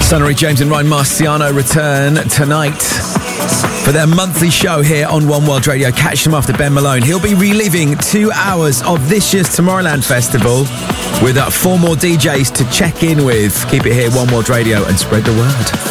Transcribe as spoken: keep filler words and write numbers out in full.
Sonnery James and Ryan Marciano return tonight for their monthly show here on One World Radio. Catch them after Ben Malone. He'll be reliving two hours of this year's Tomorrowland Festival with uh, four more D Js to check in with. Keep it here, One World Radio, and spread the word.